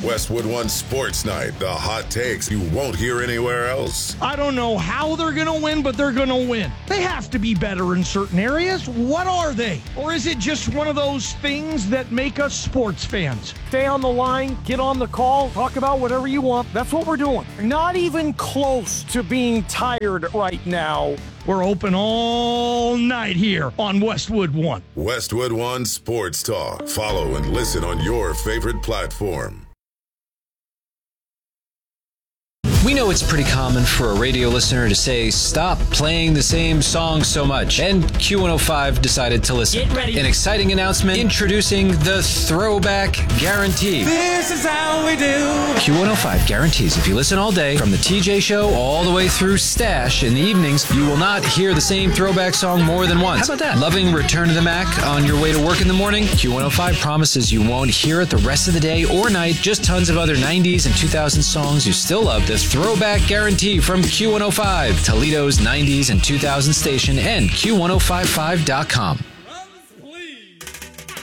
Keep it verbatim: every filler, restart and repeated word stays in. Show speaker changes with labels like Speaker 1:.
Speaker 1: Westwood One Sports Night, the hot takes you won't hear anywhere else.
Speaker 2: I don't know how they're going to win, but they're going to win. They have to be better in certain areas. What are they? Or is it just one of those things that make us sports fans?
Speaker 3: Stay on the line, get on the call, talk about whatever you want. That's what we're doing. Not even close to being tired right now.
Speaker 2: We're open all night here on Westwood One.
Speaker 1: Westwood One Sports Talk. Follow and listen on your favorite platform.
Speaker 4: We know it's pretty common for a radio listener to say, stop playing the same song so much. And Q one oh five decided to listen.
Speaker 5: Get ready.
Speaker 4: An exciting announcement introducing the Throwback Guarantee.
Speaker 5: This is how we do.
Speaker 4: Q one oh five guarantees if you listen all day, from the T J Show all the way through Stash in the evenings, you will not hear the same throwback song more than once. How about that? Loving Return to the Mac on your way to work in the morning? Q one oh five promises you won't hear it the rest of the day or night. Just tons of other nineties and two thousand songs you still love. The Throwback Guarantee from Q one oh five, Toledo's nineties and two thousand station, and Q ten fifty-five dot com.